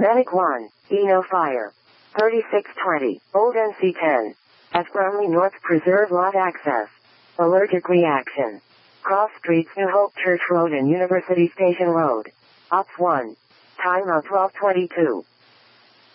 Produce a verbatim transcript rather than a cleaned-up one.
Medic one, Eno Fire. thirty-six twenty, Old N C ten. At Bromley North Preserve Lot Access. Allergic reaction. Cross Streets, New Hope Church Road and University Station Road. Ops one. Time of twelve twenty-two.